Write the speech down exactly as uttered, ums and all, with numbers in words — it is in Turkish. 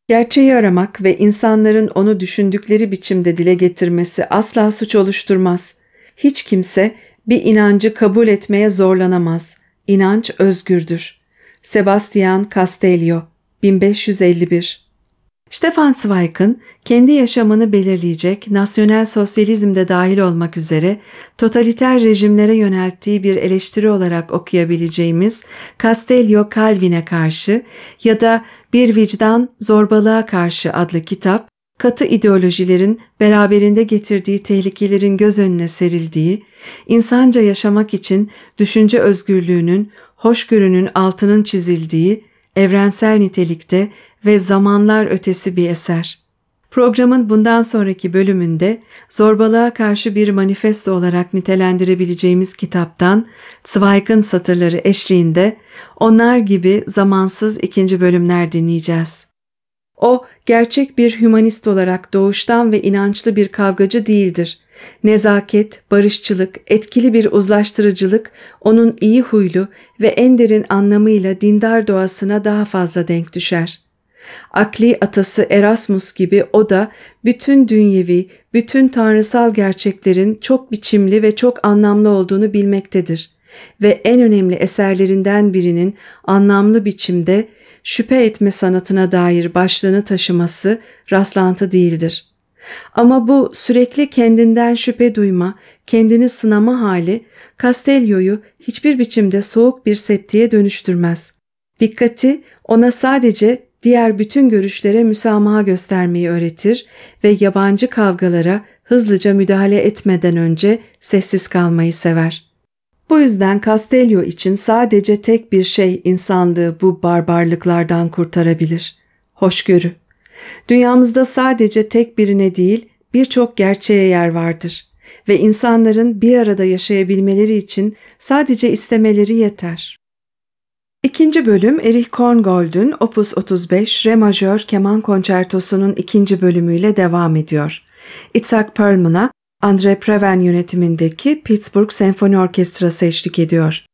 Gerçeği aramak ve insanların onu düşündükleri biçimde dile getirmesi asla suç oluşturmaz. Hiç kimse bir inancı kabul etmeye zorlanamaz. İnanç özgürdür. Sebastian Castellio, bin beş yüz elli bir. Stefan Zweig'ın kendi yaşamını belirleyecek nasyonel sosyalizm de dahil olmak üzere totaliter rejimlere yönelttiği bir eleştiri olarak okuyabileceğimiz Castellio Calvin'e karşı ya da Bir Vicdan Zorbalığa Karşı adlı kitap, katı ideolojilerin beraberinde getirdiği tehlikelerin göz önüne serildiği, insanca yaşamak için düşünce özgürlüğünün, hoşgörünün altının çizildiği, evrensel nitelikte ve zamanlar ötesi bir eser. Programın bundan sonraki bölümünde zorbalığa karşı bir manifesto olarak nitelendirebileceğimiz kitaptan Zweig'ın satırları eşliğinde onlar gibi zamansız ikinci bölümler dinleyeceğiz. O, gerçek bir hümanist olarak doğuştan ve inançlı bir kavgacı değildir. Nezaket, barışçılık, etkili bir uzlaştırıcılık onun iyi huylu ve en derin anlamıyla dindar doğasına daha fazla denk düşer. Akli atası Erasmus gibi o da bütün dünyevi, bütün tanrısal gerçeklerin çok biçimli ve çok anlamlı olduğunu bilmektedir ve en önemli eserlerinden birinin anlamlı biçimde şüphe etme sanatına dair başlığını taşıması rastlantı değildir. Ama bu sürekli kendinden şüphe duyma, kendini sınama hali Castellio'yu hiçbir biçimde soğuk bir septiye dönüştürmez. Dikkati ona sadece diğer bütün görüşlere müsamaha göstermeyi öğretir ve yabancı kavgalara hızlıca müdahale etmeden önce sessiz kalmayı sever. Bu yüzden Castellio için sadece tek bir şey insanlığı bu barbarlıklardan kurtarabilir: hoşgörü. Dünyamızda sadece tek birine değil, birçok gerçeğe yer vardır ve insanların bir arada yaşayabilmeleri için sadece istemeleri yeter. İkinci bölüm Erich Korngold'un Opus otuz beş Re majör keman konçertosunun ikinci bölümüyle devam ediyor. Itzhak Perlman'a Andre Previn yönetimindeki Pittsburgh Senfoni Orkestrası eşlik ediyor.